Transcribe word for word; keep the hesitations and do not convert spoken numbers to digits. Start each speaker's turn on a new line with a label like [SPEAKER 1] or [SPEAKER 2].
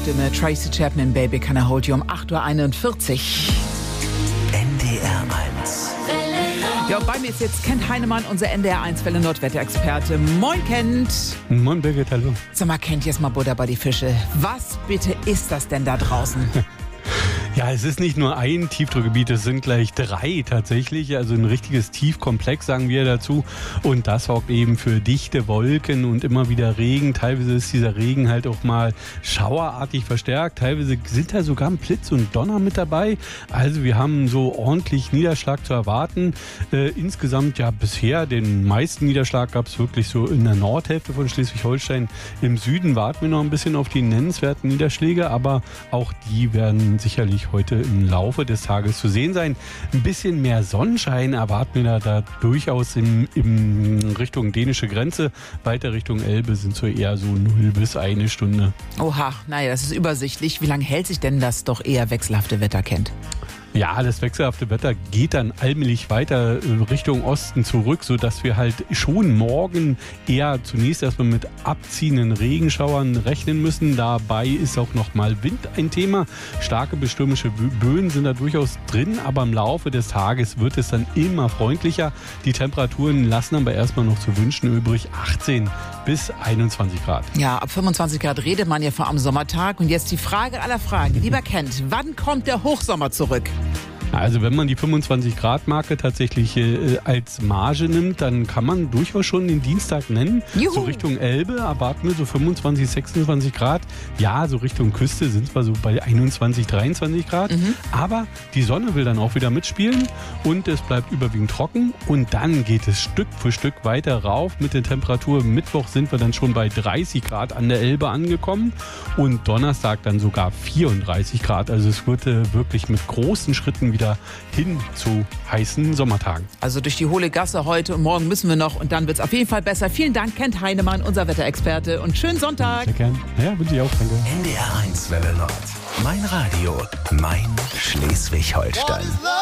[SPEAKER 1] Stimme. Tracy Chapman, Baby Can I Hold You um acht Uhr einundvierzig.
[SPEAKER 2] N D R eins.
[SPEAKER 1] Ja, und bei mir ist jetzt Kent Heinemann, unser N D R eins Welle Nordwetterexperte. Moin, Kent.
[SPEAKER 3] Moin, Birgit, hallo.
[SPEAKER 1] Sag mal, Kent, jetzt mal Butter bei die Fische. Was bitte ist das denn da draußen?
[SPEAKER 3] Ja, es ist nicht nur ein Tiefdruckgebiet, es sind gleich drei tatsächlich, also ein richtiges Tiefkomplex, sagen wir dazu. Und das sorgt eben für dichte Wolken und immer wieder Regen. Teilweise ist dieser Regen halt auch mal schauerartig verstärkt, teilweise sind da sogar ein Blitz und Donner mit dabei. Also wir haben so ordentlich Niederschlag zu erwarten. Äh, insgesamt ja bisher den meisten Niederschlag gab es wirklich so in der Nordhälfte von Schleswig-Holstein. Im Süden warten wir noch ein bisschen auf die nennenswerten Niederschläge, aber auch die werden sicherlich heute im Laufe des Tages zu sehen sein. Ein bisschen mehr Sonnenschein erwarten wir da, da durchaus in, in Richtung dänische Grenze. Weiter Richtung Elbe sind so eher so null bis eine Stunde.
[SPEAKER 1] Oha, naja, das ist übersichtlich. Wie lange hält sich denn das doch eher wechselhafte Wetter, Kent?
[SPEAKER 3] Ja, das wechselhafte Wetter geht dann allmählich weiter Richtung Osten zurück, sodass wir halt schon morgen eher zunächst erstmal mit abziehenden Regenschauern rechnen müssen. Dabei ist auch nochmal Wind ein Thema. Starke bestürmische Böen sind da durchaus drin, aber im Laufe des Tages wird es dann immer freundlicher. Die Temperaturen lassen aber erstmal noch zu wünschen übrig. achtzehn bis einundzwanzig Grad.
[SPEAKER 1] Ja, ab fünfundzwanzig Grad redet man ja vor am Sommertag. Und jetzt die Frage aller Fragen. Lieber Kent, wann kommt der Hochsommer zurück?
[SPEAKER 3] Also wenn man die fünfundzwanzig Grad Marke tatsächlich äh, als Marge nimmt, dann kann man durchaus schon den Dienstag nennen.
[SPEAKER 1] Juhu.
[SPEAKER 3] So Richtung Elbe erwarten wir so fünfundzwanzig, sechsundzwanzig Grad. Ja, so Richtung Küste sind wir so bei einundzwanzig, dreiundzwanzig Grad. Mhm. Aber die Sonne will dann auch wieder mitspielen und es bleibt überwiegend trocken. Und dann geht es Stück für Stück weiter rauf mit der Temperatur. Mittwoch sind wir dann schon bei dreißig Grad an der Elbe angekommen und Donnerstag dann sogar vierunddreißig Grad. Also es wird äh, wirklich mit großen Schritten wieder hin zu heißen Sommertagen.
[SPEAKER 1] Also durch die hohle Gasse heute und morgen müssen wir noch und dann wird es auf jeden Fall besser. Vielen Dank, Kent Heinemann, unser Wetterexperte, und schönen Sonntag.
[SPEAKER 3] Sehr gern. Ja, wünsche ich auch. Danke.
[SPEAKER 2] N D R eins Welle Nord. Mein Radio, mein Schleswig-Holstein.